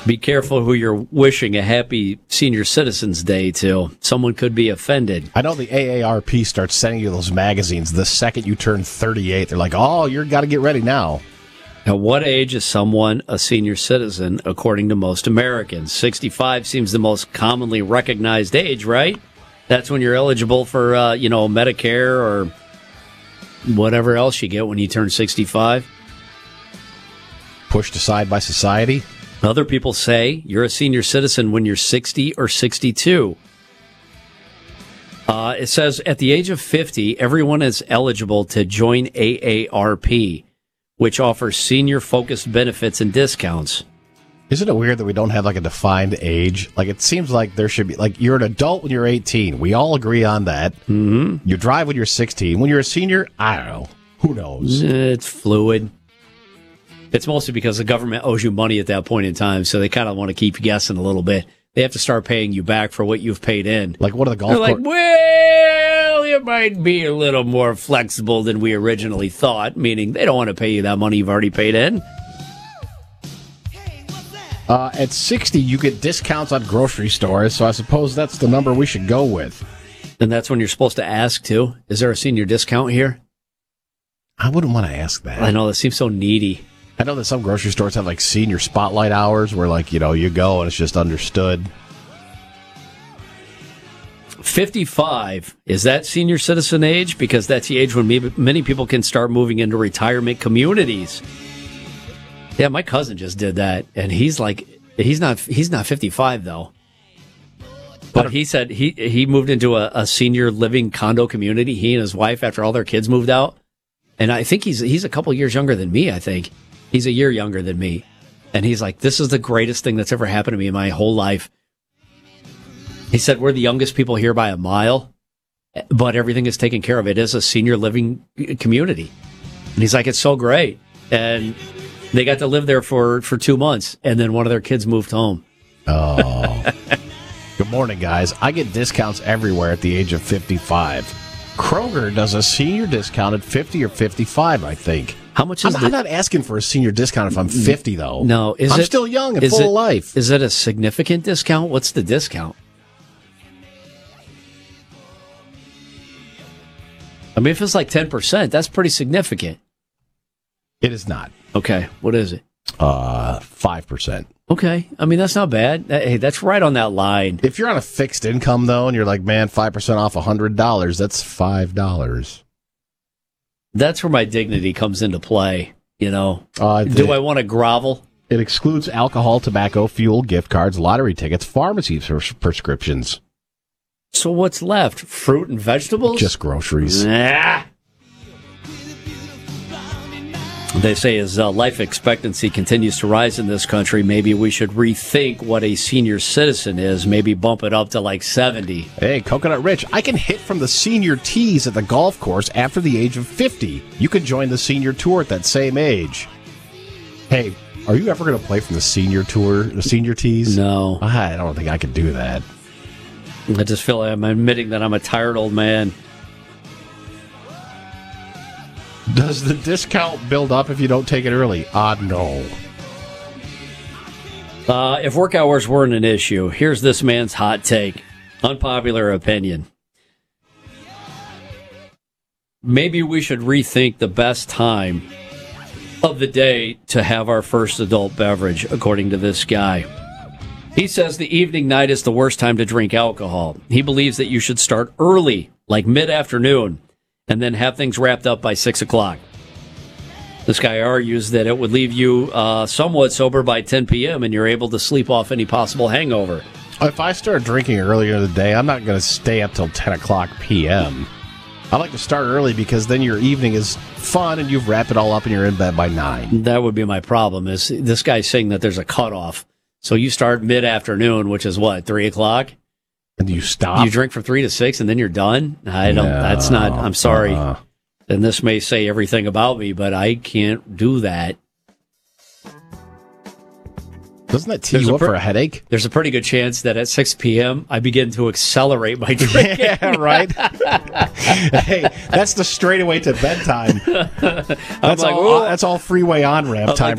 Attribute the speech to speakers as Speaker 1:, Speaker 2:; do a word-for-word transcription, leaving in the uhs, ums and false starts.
Speaker 1: Be careful who you're wishing a happy Senior Citizens Day to. Someone could be offended.
Speaker 2: I know the A A R P starts sending you those magazines the second you turn thirty-eight. They're like, oh, you've got to get ready now.
Speaker 1: At what age is someone a senior citizen, according to most Americans? sixty-five seems the most commonly recognized age, right? That's when you're eligible for, uh, you know, Medicare or whatever else you get when you turn sixty-five.
Speaker 2: Pushed aside by society.
Speaker 1: Other people say you're a senior citizen when you're sixty or sixty-two. Uh, it says at the age of fifty, everyone is eligible to join A A R P, which offers senior-focused benefits and discounts.
Speaker 2: Isn't it weird that we don't have like a defined age? Like it seems like there should be, like you're an adult when you're eighteen. We all agree on that.
Speaker 1: Mm-hmm.
Speaker 2: You drive when you're sixteen. When you're a senior, I don't know. Who knows?
Speaker 1: It's fluid. It's mostly because the government owes you money at that point in time, so they kind of want to keep you guessing a little bit. They have to start paying you back for what you've paid in.
Speaker 2: Like what are the golf
Speaker 1: They're like,
Speaker 2: course?
Speaker 1: well, you might be a little more flexible than we originally thought, meaning they don't want to pay you that money you've already paid in.
Speaker 2: Uh, at sixty, you get discounts on grocery stores, so I suppose that's the number we should go with.
Speaker 1: And that's when you're supposed to ask, too. Is there a senior discount here?
Speaker 2: I wouldn't want to ask that.
Speaker 1: I know, that seems so needy.
Speaker 2: I know that some grocery stores have like senior spotlight hours where like, you know, you go and it's just understood.
Speaker 1: fifty-five, is that senior citizen age? Because that's the age when many people can start moving into retirement communities. Yeah, my cousin just did that, and he's like, he's not he's not fifty-five, though. But he said he he moved into a, a senior living condo community, he and his wife, after all their kids moved out. And I think he's he's a couple years younger than me, I think. He's a year younger than me. And he's like, this is the greatest thing that's ever happened to me in my whole life. He said, we're the youngest people here by a mile, but everything is taken care of. It is a senior living community. And he's like, it's so great. And they got to live there for, for two months, and then one of their kids moved home.
Speaker 2: Oh. Good morning, guys. I get discounts everywhere at the age of fifty-five. Kroger does a senior discount at fifty or fifty-five, I think.
Speaker 1: How much is
Speaker 2: I'm,
Speaker 1: the...
Speaker 2: I'm not asking for a senior discount if I'm fifty, though.
Speaker 1: No. Is
Speaker 2: I'm
Speaker 1: it,
Speaker 2: still young and
Speaker 1: is
Speaker 2: full
Speaker 1: it,
Speaker 2: of life.
Speaker 1: Is it a significant discount? What's the discount? I mean, if it's like ten percent, that's pretty significant.
Speaker 2: It is not.
Speaker 1: Okay. What is it?
Speaker 2: Uh, five percent.
Speaker 1: Okay. I mean, that's not bad. Hey, that's right on that line.
Speaker 2: If you're on a fixed income, though, and you're like, man, five percent off one hundred dollars, that's five dollars.
Speaker 1: That's where my dignity comes into play, you know.
Speaker 2: Uh,
Speaker 1: Do
Speaker 2: the,
Speaker 1: I want to grovel?
Speaker 2: It excludes alcohol, tobacco, fuel, gift cards, lottery tickets, pharmacy pres- prescriptions.
Speaker 1: So what's left? Fruit and vegetables?
Speaker 2: Just groceries.
Speaker 1: Nah. They say as uh, life expectancy continues to rise in this country, maybe we should rethink what a senior citizen is, maybe bump it up to like seventy.
Speaker 2: Hey, Coconut Rich, I can hit from the senior tees at the golf course after the age of fifty. You can join the senior tour at that same age. Hey, are you ever going to play from the senior tour, the senior tees?
Speaker 1: No.
Speaker 2: I don't think I could do that.
Speaker 1: I just feel like I'm admitting that I'm a tired old man.
Speaker 2: Does the discount build up if you don't take it early? Ah, uh, no.
Speaker 1: Uh, if work hours weren't an issue, here's this man's hot take. Unpopular opinion. Maybe we should rethink the best time of the day to have our first adult beverage, according to this guy. He says the evening night is the worst time to drink alcohol. He believes that you should start early, like mid-afternoon, and then have things wrapped up by six o'clock. This guy argues that it would leave you uh, somewhat sober by ten p.m. and you're able to sleep off any possible hangover.
Speaker 2: If I start drinking earlier in the day, I'm not going to stay up till ten o'clock p.m. I like to start early because then your evening is fun and you've wrapped it all up and you're in bed by nine.
Speaker 1: That would be my problem, is this guy's saying that there's a cutoff. So you start mid-afternoon, which is what, three o'clock?
Speaker 2: And you stop?
Speaker 1: You drink from three to six and then you're done? I don't, no, that's not, I'm sorry. Uh, and this may say everything about me, but I can't do that.
Speaker 2: Doesn't that tee you up for a headache?
Speaker 1: There's a pretty good chance that at six p.m. I begin to accelerate my drinking.
Speaker 2: Yeah, right? Hey, that's the straightaway to bedtime. That's, like, all, that's all freeway on-ramp time.